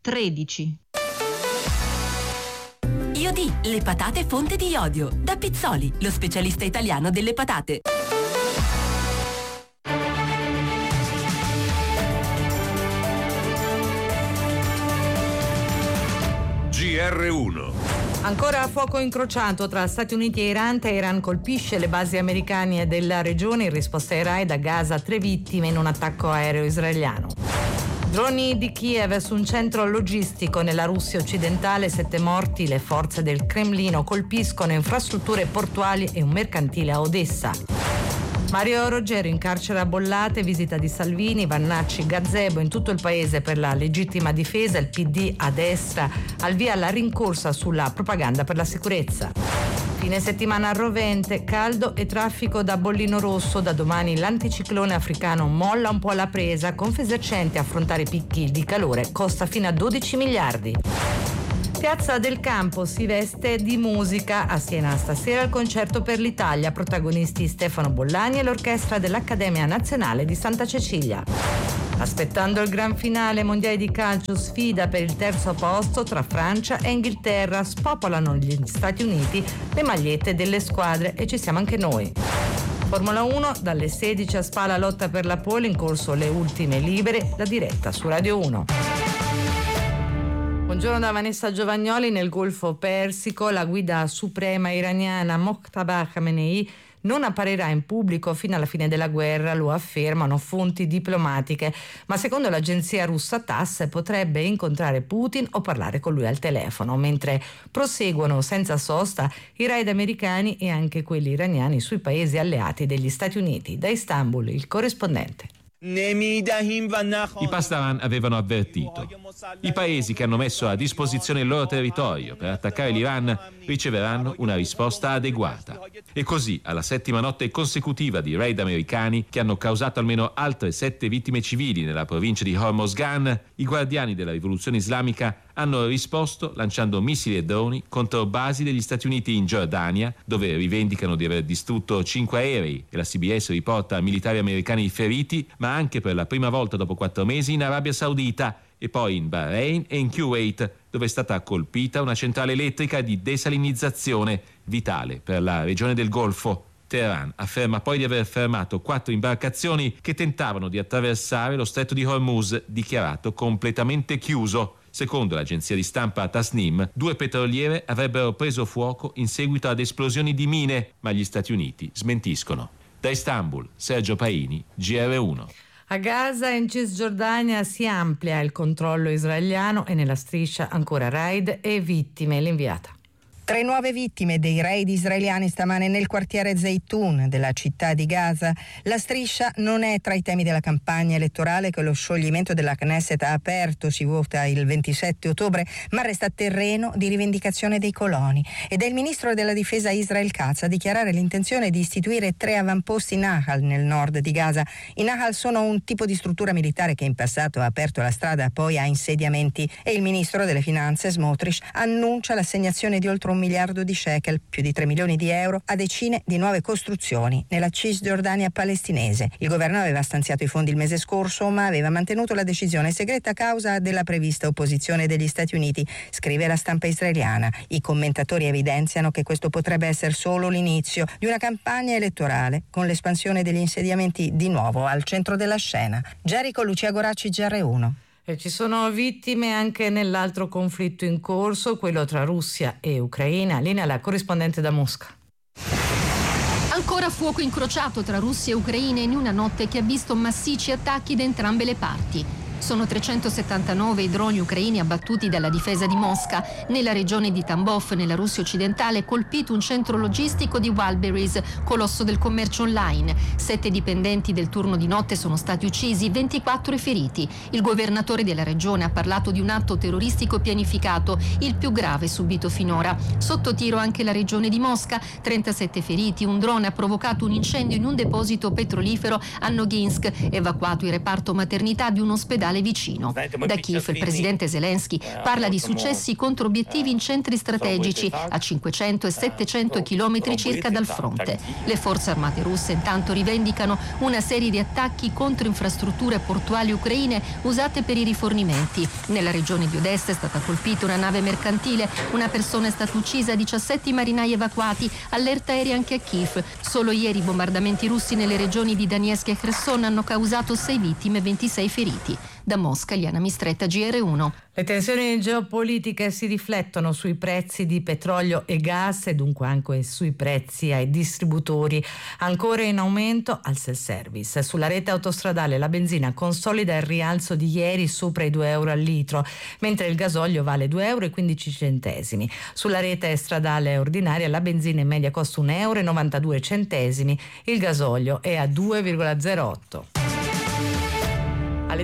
13. Iodi, le patate fonte di iodio. Da Pizzoli, lo specialista italiano delle patate. GR1. Ancora a fuoco incrociato tra Stati Uniti e Iran. Teheran colpisce le basi americane della regione. In risposta ai raid a Gaza 3 vittime in un attacco aereo israeliano. Droni di Kiev su un centro logistico nella Russia occidentale, 7 morti. Le forze del Cremlino colpiscono infrastrutture portuali e un mercantile a Odessa. Mario Roggero in carcere a Bollate, visita di Salvini, Vannacci, Gazebo in tutto il paese per la legittima difesa, il PD a destra al via alla rincorsa sulla propaganda per la sicurezza. Fine settimana rovente, caldo e traffico da bollino rosso. Da domani l'anticiclone africano molla un po' la presa. Confesercenti affrontare i picchi di calore costa fino a 12 miliardi. Piazza del Campo si veste di musica. A Siena stasera il concerto per l'Italia. Protagonisti Stefano Bollani e l'orchestra dell'Accademia Nazionale di Santa Cecilia. Aspettando il gran finale mondiale di calcio, sfida per il terzo posto tra Francia e Inghilterra. Spopolano gli Stati Uniti le magliette delle squadre e ci siamo anche noi. Formula 1, dalle 16 a Spa la lotta per la pole, in corso le ultime libere, la diretta su Radio 1. Buongiorno da Vanessa Giovagnoli. Nel Golfo Persico la guida suprema iraniana Mojtaba Khamenei non apparirà in pubblico fino alla fine della guerra, lo affermano fonti diplomatiche, ma secondo l'agenzia russa TASS potrebbe incontrare Putin o parlare con lui al telefono, mentre proseguono senza sosta i raid americani e anche quelli iraniani sui paesi alleati degli Stati Uniti. Da Istanbul il corrispondente. I Pasdaran avevano avvertito: i paesi che hanno messo a disposizione il loro territorio per attaccare l'Iran riceveranno una risposta adeguata. E così, alla 7ª notte consecutiva di raid americani che hanno causato almeno altre 7 vittime civili nella provincia di Hormozgan, i guardiani della rivoluzione islamica hanno risposto lanciando missili e droni contro basi degli Stati Uniti in Giordania, dove rivendicano di aver distrutto 5 aerei e la CBS riporta militari americani feriti, ma anche per la prima volta dopo 4 mesi in Arabia Saudita e poi in Bahrain e in Kuwait, dove è stata colpita una centrale elettrica di desalinizzazione vitale per la regione del Golfo. Teheran afferma poi di aver fermato 4 imbarcazioni che tentavano di attraversare lo stretto di Hormuz, dichiarato completamente chiuso. Secondo l'agenzia di stampa Tasnim, 2 petroliere avrebbero preso fuoco in seguito ad esplosioni di mine, ma gli Stati Uniti smentiscono. Da Istanbul, Sergio Paini, GR1. A Gaza e in Cisgiordania si amplia il controllo israeliano e nella striscia ancora raid e vittime. L'inviata. 3 nuove vittime dei raid israeliani stamane nel quartiere Zeytun della città di Gaza. La striscia non è tra i temi della campagna elettorale che lo scioglimento della Knesset ha aperto, si vota il 27 ottobre, ma resta terreno di rivendicazione dei coloni. Ed è il ministro della difesa Israel Katz a dichiarare l'intenzione di istituire 3 avamposti Nahal nel nord di Gaza. I Nahal sono un tipo di struttura militare che in passato ha aperto la strada poi a insediamenti e il ministro delle finanze Smotrich annuncia l'assegnazione di oltre 1 miliardo di shekel, più di 3 milioni di euro, a decine di nuove costruzioni nella Cisgiordania palestinese. Il governo aveva stanziato i fondi il mese scorso, ma aveva mantenuto la decisione segreta a causa della prevista opposizione degli Stati Uniti, scrive la stampa israeliana. I commentatori evidenziano che questo potrebbe essere solo l'inizio di una campagna elettorale con l'espansione degli insediamenti di nuovo al centro della scena. Gerico, Lucia Goracci, GR1. E ci sono vittime anche nell'altro conflitto in corso, quello tra Russia e Ucraina. Linea la corrispondente da Mosca. Ancora fuoco incrociato tra Russia e Ucraina in una notte che ha visto massicci attacchi da entrambe le parti. Sono 379 i droni ucraini abbattuti dalla difesa di Mosca. Nella regione di Tambov, nella Russia occidentale, colpito un centro logistico di Wildberries, colosso del commercio online. 7 dipendenti del turno di notte sono stati uccisi, 24 feriti. Il governatore della regione ha parlato di un atto terroristico pianificato, il più grave subito finora. Sotto tiro anche la regione di Mosca, 37 feriti. Un drone ha provocato un incendio in un deposito petrolifero a Noginsk, evacuato il reparto maternità di un ospedale occidentale vicino. Da Kiev il presidente Zelensky parla di successi contro obiettivi in centri strategici a 500 e 700 chilometri circa dal fronte. Le forze armate russe intanto rivendicano una serie di attacchi contro infrastrutture portuali ucraine usate per i rifornimenti. Nella regione di Odessa è stata colpita una nave mercantile, una persona è stata uccisa, 17 marinai evacuati, allerta aerea anche a Kiev. Solo ieri i bombardamenti russi nelle regioni di Donetsk e Kherson hanno causato 6 vittime e 26 feriti. Da Mosca, Liana Mistretta, GR1. Le tensioni geopolitiche si riflettono sui prezzi di petrolio e gas e dunque anche sui prezzi ai distributori. Ancora in aumento al self-service. Sulla rete autostradale la benzina consolida il rialzo di ieri sopra i 2 euro al litro, mentre il gasolio vale 2,15 euro. Sulla rete stradale ordinaria la benzina in media costa 1,92 euro, il gasolio è a 2,08. Alle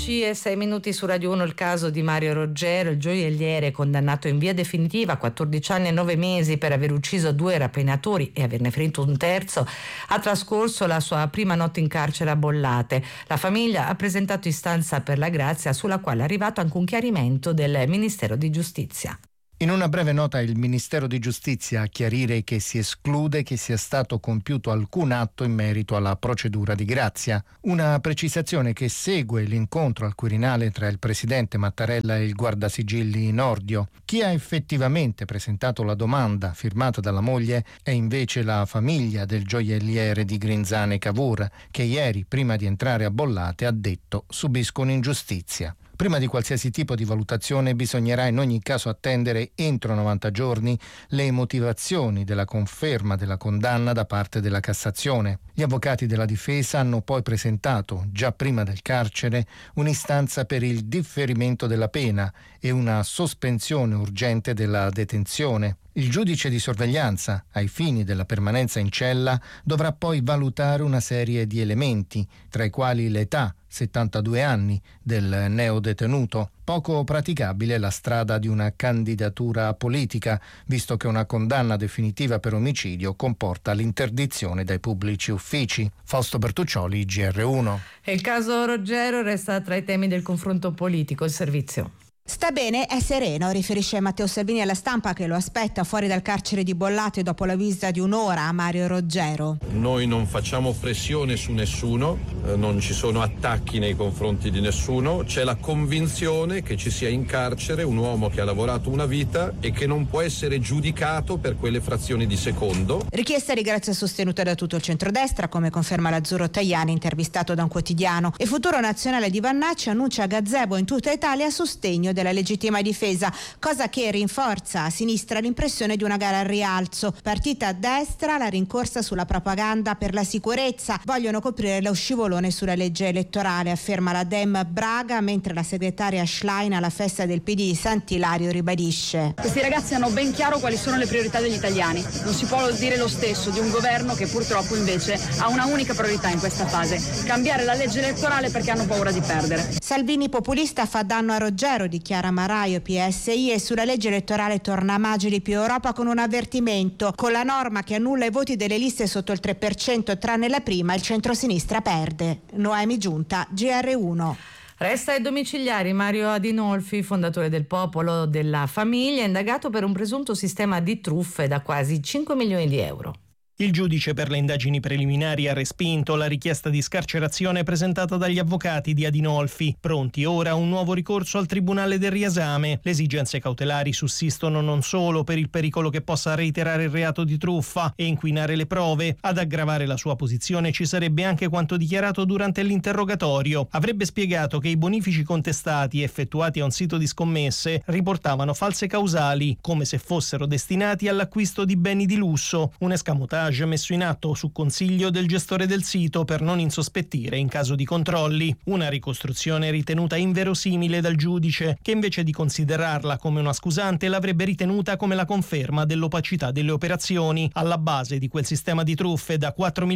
13:06 su Radio 1 il caso di Mario Roggero, il gioielliere condannato in via definitiva a 14 anni e 9 mesi per aver ucciso 2 rapinatori e averne ferito un terzo, ha trascorso la sua prima notte in carcere a Bollate. La famiglia ha presentato istanza per la grazia, sulla quale è arrivato anche un chiarimento del Ministero di Giustizia. In una breve nota il Ministero di Giustizia a chiarire che si esclude che sia stato compiuto alcun atto in merito alla procedura di grazia. Una precisazione che segue l'incontro al Quirinale tra il presidente Mattarella e il guardasigilli Nordio. Chi ha effettivamente presentato la domanda firmata dalla moglie è invece la famiglia del gioielliere di Grinzane Cavour, che ieri, prima di entrare a Bollate, ha detto: subiscono ingiustizia. Prima di qualsiasi tipo di valutazione bisognerà in ogni caso attendere entro 90 giorni le motivazioni della conferma della condanna da parte della Cassazione. Gli avvocati della difesa hanno poi presentato, già prima del carcere, un'istanza per il differimento della pena e una sospensione urgente della detenzione. Il giudice di sorveglianza, ai fini della permanenza in cella, dovrà poi valutare una serie di elementi, tra i quali l'età, 72 anni, del neodetenuto. Poco praticabile la strada di una candidatura politica, visto che una condanna definitiva per omicidio comporta l'interdizione dai pubblici uffici. Fausto Bertuccioli, GR1. E il caso Roggero resta tra i temi del confronto politico. Il servizio. Sta bene, è sereno, riferisce Matteo Salvini alla Stampa, che lo aspetta fuori dal carcere di Bollate dopo la visita di un'ora a Mario Roggero. Noi non facciamo pressione su nessuno, non ci sono attacchi nei confronti di nessuno, c'è la convinzione che ci sia in carcere un uomo che ha lavorato una vita e che non può essere giudicato per quelle frazioni di secondo. Richiesta di grazia sostenuta da tutto il centrodestra, come conferma l'Azzurro Tajani, intervistato da un quotidiano. Il futuro nazionale di Vannacci annuncia gazebo in tutta Italia a sostegno della legittima difesa, cosa che rinforza a sinistra l'impressione di una gara al rialzo. Partita a destra la rincorsa sulla propaganda per la sicurezza, vogliono coprire lo scivolone sulla legge elettorale, afferma la Dem Braga, mentre la segretaria Schlein alla festa del PD di Sant'Ilario ribadisce: questi ragazzi hanno ben chiaro quali sono le priorità degli italiani, non si può dire lo stesso di un governo che purtroppo invece ha una unica priorità in questa fase: cambiare la legge elettorale perché hanno paura di perdere. Salvini populista fa danno a Roggero, dichiara Maraio, PSI, e sulla legge elettorale torna Magili più Europa con un avvertimento: con la norma che annulla i voti delle liste sotto il 3% tranne la prima, il centrosinistra perde. Noemi Giunta, GR1. Resta ai domiciliari Mario Adinolfi, fondatore del Popolo della Famiglia, indagato per un presunto sistema di truffe da quasi 5 milioni di euro. Il giudice per le indagini preliminari ha respinto la richiesta di scarcerazione presentata dagli avvocati di Adinolfi, pronti ora a un nuovo ricorso al Tribunale del riesame. Le esigenze cautelari sussistono non solo per il pericolo che possa reiterare il reato di truffa e inquinare le prove. Ad aggravare la sua posizione ci sarebbe anche quanto dichiarato durante l'interrogatorio. Avrebbe spiegato che i bonifici contestati effettuati a un sito di scommesse riportavano false causali, come se fossero destinati all'acquisto di beni di lusso, un escamotage messo in atto su consiglio del gestore del sito per non insospettire in caso di controlli. Una ricostruzione ritenuta inverosimile dal giudice, che invece di considerarla come una scusante l'avrebbe ritenuta come la conferma dell'opacità delle operazioni alla base di quel sistema di truffe da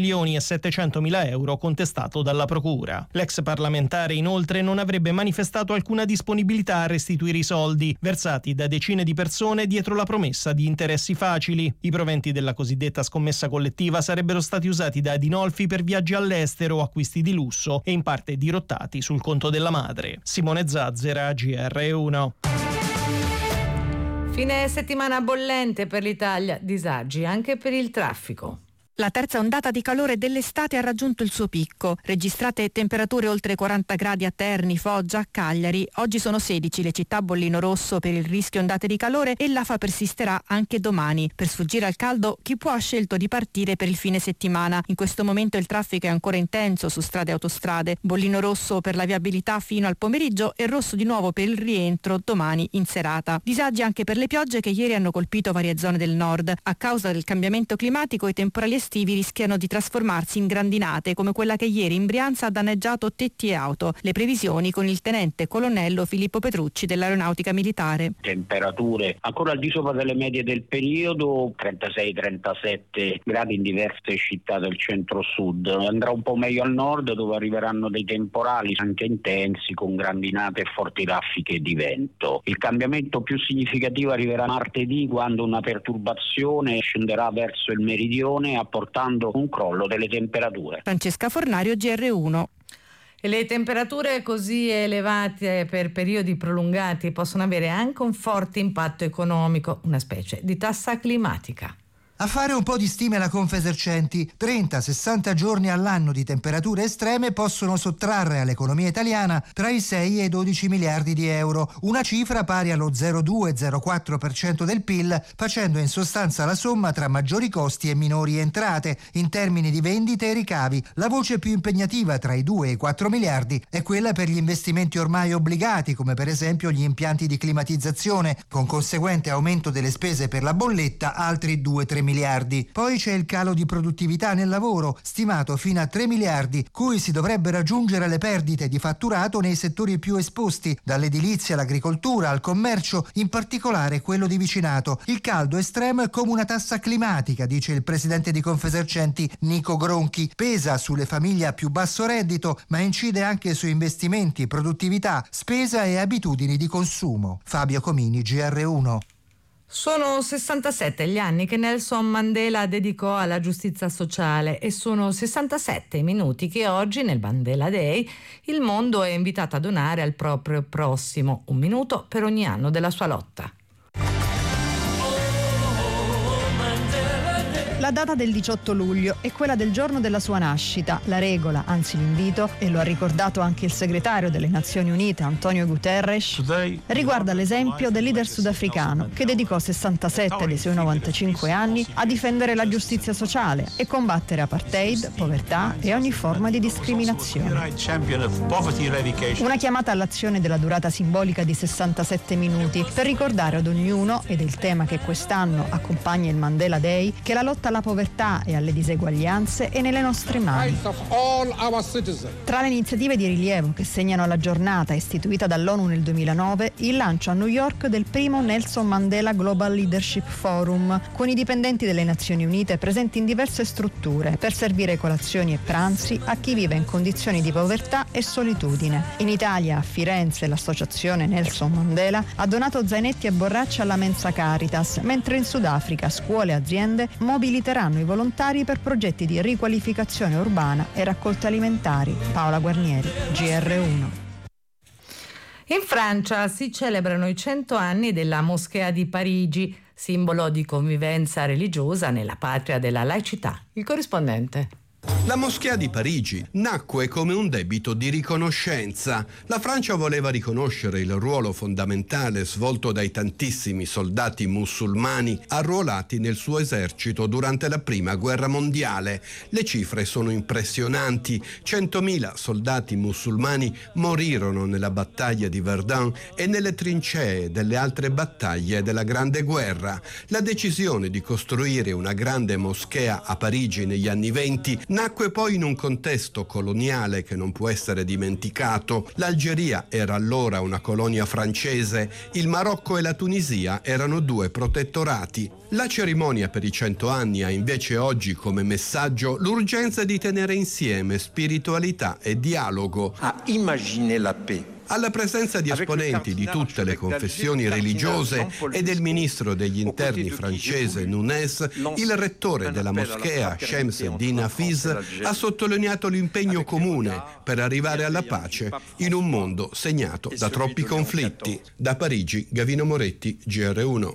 4.700.000 euro contestato dalla procura. L'ex parlamentare inoltre non avrebbe manifestato alcuna disponibilità a restituire i soldi versati da decine di persone dietro la promessa di interessi facili. I proventi della cosiddetta scommessa cassa collettiva sarebbero stati usati da Adinolfi per viaggi all'estero, acquisti di lusso e in parte dirottati sul conto della madre. Simone Zazzera, GR1. Fine settimana bollente per l'Italia, disagi anche per il traffico. La terza ondata di calore dell'estate ha raggiunto il suo picco. Registrate temperature oltre 40 gradi a Terni, Foggia, Cagliari. Oggi sono 16 le città a bollino rosso per il rischio ondate di calore e l'afa persisterà anche domani. Per sfuggire al caldo, chi può ha scelto di partire per il fine settimana. In questo momento il traffico è ancora intenso su strade e autostrade. Bollino rosso per la viabilità fino al pomeriggio e rosso di nuovo per il rientro domani in serata. Disagi anche per le piogge che ieri hanno colpito varie zone del nord. A causa del cambiamento climatico i temporali estivi rischiano di trasformarsi in grandinate come quella che ieri in Brianza ha danneggiato tetti e auto. Le previsioni con il tenente colonnello Filippo Petrucci dell'Aeronautica Militare. Temperature ancora al di sopra delle medie del periodo, 36-37 gradi in diverse città del centro-sud. Andrà un po' meglio al nord dove arriveranno dei temporali anche intensi con grandinate e forti raffiche di vento. Il cambiamento più significativo arriverà martedì quando una perturbazione scenderà verso il meridione portando un crollo delle temperature. Francesca Fornario, GR1. E le temperature così elevate per periodi prolungati possono avere anche un forte impatto economico, una specie di tassa climatica. A fare un po' di stime la Confesercenti, 30-60 giorni all'anno di temperature estreme possono sottrarre all'economia italiana tra i 6 e i 12 miliardi di euro, una cifra pari allo 0,2-0,4% del PIL, facendo in sostanza la somma tra maggiori costi e minori entrate, in termini di vendite e ricavi. La voce più impegnativa tra i 2 e i 4 miliardi è quella per gli investimenti ormai obbligati, come per esempio gli impianti di climatizzazione, con conseguente aumento delle spese per la bolletta, altri 2-3 miliardi. Poi c'è il calo di produttività nel lavoro, stimato fino a 3 miliardi, cui si dovrebbero aggiungere le perdite di fatturato nei settori più esposti, dall'edilizia all'agricoltura al commercio, in particolare quello di vicinato. Il caldo estremo è come una tassa climatica, dice il presidente di Confesercenti Nico Gronchi. Pesa sulle famiglie a più basso reddito, ma incide anche su investimenti, produttività, spesa e abitudini di consumo. Fabio Comini, GR1. Sono 67 gli anni che Nelson Mandela dedicò alla giustizia sociale e sono 67 i minuti che oggi, nel Mandela Day, il mondo è invitato a donare al proprio prossimo, un minuto per ogni anno della sua lotta. La data del 18 luglio è quella del giorno della sua nascita. La regola, anzi l'invito, e lo ha ricordato anche il segretario delle Nazioni Unite Antonio Guterres, riguarda l'esempio del leader sudafricano che dedicò 67 dei suoi 95 anni a difendere la giustizia sociale e combattere apartheid, povertà e ogni forma di discriminazione. Una chiamata all'azione della durata simbolica di 67 minuti per ricordare ad ognuno, ed è il tema che quest'anno accompagna il Mandela Day, che la lotta alla povertà e alle diseguaglianze è nelle nostre mani. Tra le iniziative di rilievo che segnano la giornata istituita dall'ONU nel 2009, il lancio a New York del primo Nelson Mandela Global Leadership Forum, con i dipendenti delle Nazioni Unite presenti in diverse strutture per servire colazioni e pranzi a chi vive in condizioni di povertà e solitudine. In Italia, a Firenze, l'associazione Nelson Mandela ha donato zainetti e borracce alla Mensa Caritas, mentre in Sudafrica scuole e aziende mobiliteranno i volontari per progetti di riqualificazione urbana e raccolte alimentari. Paola Guarnieri, GR1. In Francia si celebrano i 100 anni della Moschea di Parigi, simbolo di convivenza religiosa nella patria della laicità. Il corrispondente. La Moschea di Parigi nacque come un debito di riconoscenza. La Francia voleva riconoscere il ruolo fondamentale svolto dai tantissimi soldati musulmani arruolati nel suo esercito durante la Prima Guerra Mondiale. Le cifre sono impressionanti. 100.000 soldati musulmani morirono nella battaglia di Verdun e nelle trincee delle altre battaglie della Grande Guerra. La decisione di costruire una grande moschea a Parigi negli anni '20 nacque poi in un contesto coloniale che non può essere dimenticato. L'Algeria era allora una colonia francese, il Marocco e la Tunisia erano due protettorati. La cerimonia per i 100 anni ha invece oggi come messaggio l'urgenza di tenere insieme spiritualità e dialogo. A imaginer la paix. Alla presenza di esponenti di tutte le confessioni religiose e del ministro degli interni francese Nunes, il rettore della moschea Shams Din Hafiz ha sottolineato l'impegno comune per arrivare alla pace in un mondo segnato da troppi conflitti. Da Parigi, Gavino Moretti, GR1.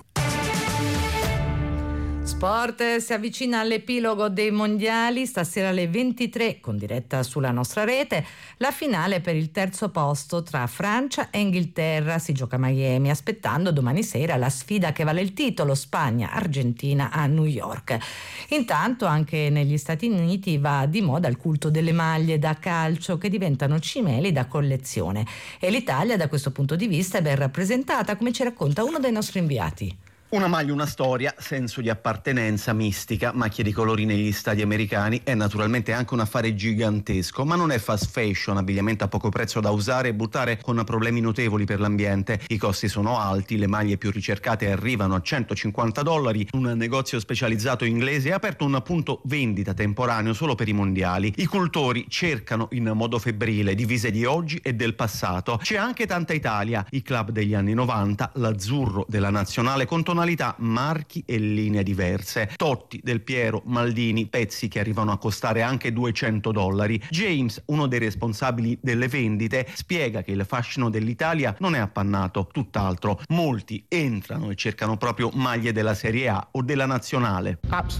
Sport, si avvicina all'epilogo dei mondiali, stasera alle 23 con diretta sulla nostra rete, la finale per il terzo posto tra Francia e Inghilterra, si gioca a Miami, aspettando domani sera la sfida che vale il titolo Spagna-Argentina a New York. Intanto anche negli Stati Uniti va di moda il culto delle maglie da calcio che diventano cimeli da collezione e l'Italia da questo punto di vista è ben rappresentata, come ci racconta uno dei nostri inviati. Una maglia, una storia, senso di appartenenza, mistica, macchie di colori negli stadi americani è naturalmente anche un affare gigantesco, ma non è fast fashion, abbigliamento a poco prezzo da usare e buttare con problemi notevoli per l'ambiente. I costi sono alti, le maglie più ricercate arrivano a $150. Un negozio specializzato inglese ha aperto un punto vendita temporaneo solo per i mondiali. I cultori cercano in modo febbrile divise di oggi e del passato. C'è anche tanta Italia, i club degli anni 90, l'azzurro della nazionale con tonalità, marchi e linee diverse. Totti, Del Piero, Maldini, pezzi che arrivano a costare anche $200. James, uno dei responsabili delle vendite, spiega che il fascino dell'Italia non è appannato, tutt'altro. Molti entrano e cercano proprio maglie della Serie A o della nazionale.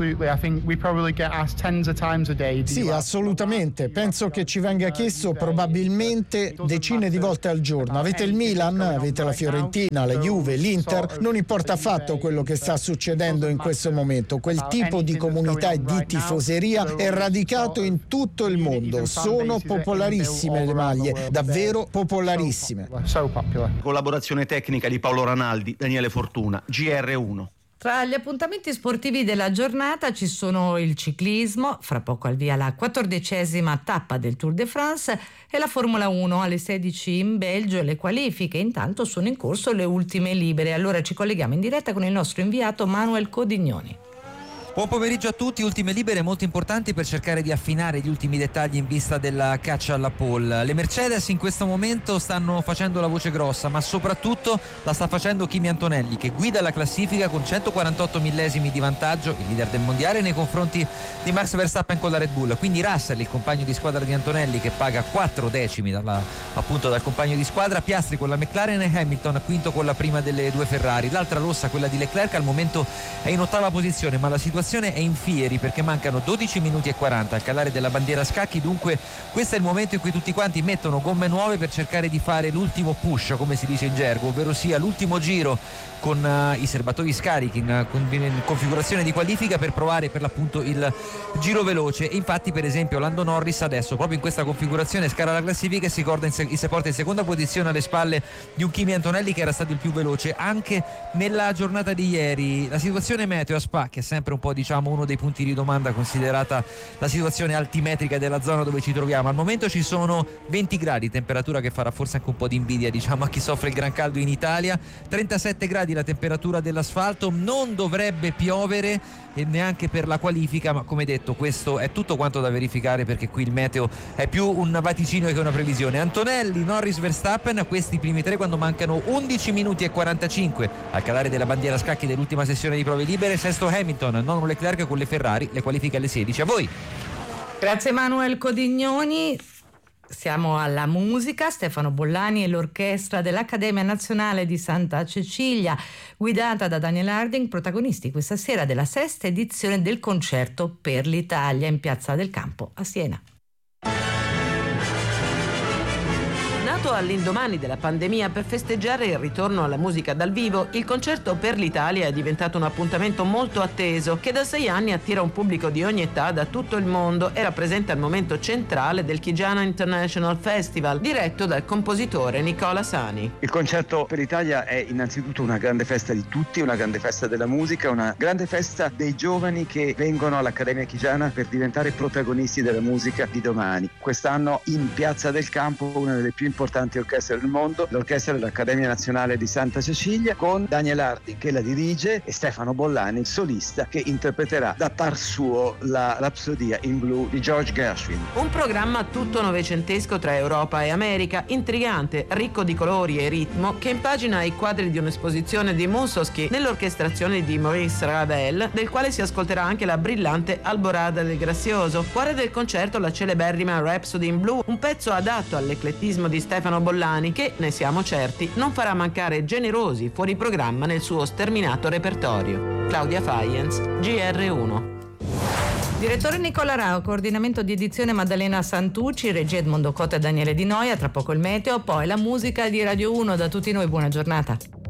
Sì, assolutamente. Penso che ci venga chiesto probabilmente decine di volte al giorno. Avete il Milan, avete la Fiorentina, la Juve, l'Inter, non importa affatto quello che sta succedendo in questo momento. Quel tipo di comunità e di tifoseria è radicato in tutto il mondo. Sono popolarissime le maglie, davvero popolarissime. Collaborazione tecnica di Paolo Ranaldi, Daniele Fortuna, GR1. Tra gli appuntamenti sportivi della giornata ci sono il ciclismo, fra poco al via la 14ª tappa del Tour de France e la Formula 1 alle 16 in Belgio e le qualifiche. Intanto sono in corso le ultime libere. Allora ci colleghiamo in diretta con il nostro inviato Manuel Codignoni. Buon pomeriggio a tutti, ultime libere molto importanti per cercare di affinare gli ultimi dettagli in vista della caccia alla pole. Le Mercedes in questo momento stanno facendo la voce grossa, ma soprattutto la sta facendo Kimi Antonelli, che guida la classifica con 148 millesimi di vantaggio, il leader del mondiale, nei confronti di Max Verstappen con la Red Bull. Quindi Russell, il compagno di squadra di Antonelli, che paga 4 decimi appunto dal compagno di squadra, Piastri con la McLaren e Hamilton quinto con la prima delle due Ferrari. L'altra rossa, quella di Leclerc, al momento è in ottava posizione, ma la situazione è in fieri perché mancano 12 minuti e 40 al calare della bandiera a scacchi. Dunque questo è il momento in cui tutti quanti mettono gomme nuove per cercare di fare l'ultimo push, come si dice in gergo, ovvero sia l'ultimo giro con i serbatoi scarichi in configurazione di qualifica per provare per l'appunto il giro veloce. E infatti per esempio Lando Norris adesso proprio in questa configurazione scala la classifica e si porta in seconda posizione alle spalle di un Kimi Antonelli che era stato il più veloce anche nella giornata di ieri. La situazione meteo a Spa, che è sempre un po' uno dei punti di domanda considerata la situazione altimetrica della zona dove ci troviamo. Al momento ci sono 20 gradi, temperatura che farà forse anche un po' di invidia a chi soffre il gran caldo in Italia. 37 gradi la temperatura dell'asfalto, non dovrebbe piovere e neanche per la qualifica, ma come detto questo è tutto quanto da verificare perché qui il meteo è più un vaticinio che una previsione. Antonelli, Norris, Verstappen, questi primi tre quando mancano 11 minuti e 45 al calare della bandiera a scacchi dell'ultima sessione di prove libere. Sesto Hamilton, nono Leclerc con le Ferrari, le qualifiche alle 16. A voi. Grazie Manuel Codignoni. Siamo alla musica. Stefano Bollani e l'orchestra dell'Accademia Nazionale di Santa Cecilia, guidata da Daniel Harding, protagonisti questa sera della 6ª edizione del Concerto per l'Italia in Piazza del Campo a Siena. Nato all'indomani della pandemia per festeggiare il ritorno alla musica dal vivo, il Concerto per l'Italia è diventato un appuntamento molto atteso che da 6 anni attira un pubblico di ogni età da tutto il mondo e rappresenta il momento centrale del Chigiana International Festival, diretto dal compositore Nicola Sani. Il Concerto per l'Italia è innanzitutto una grande festa di tutti, una grande festa della musica, una grande festa dei giovani che vengono all'Accademia Chigiana per diventare protagonisti della musica di domani. Quest'anno in Piazza del Campo, una delle più importanti importanti orchestre del mondo, l'orchestra dell'Accademia Nazionale di Santa Cecilia, con Daniel Hardy che la dirige e Stefano Bollani, solista, che interpreterà da par suo la Rapsodia in blu di George Gershwin. Un programma tutto novecentesco tra Europa e America, intrigante, ricco di colori e ritmo, che impagina i quadri di un'esposizione di Mussorgsky nell'orchestrazione di Maurice Ravel, del quale si ascolterà anche la brillante Alborada del Grazioso. Cuore del concerto la celeberrima Rhapsody in Blue, un pezzo adatto all'eclettismo di Stefano Bollani che, ne siamo certi, non farà mancare generosi fuori programma nel suo sterminato repertorio. Claudia Faiens, GR1. Direttore Nicola Rao, coordinamento di edizione Maddalena Santucci, regia Edmondo Cotta e Daniele Di Noia, tra poco il meteo, poi la musica di Radio 1. Da tutti noi buona giornata.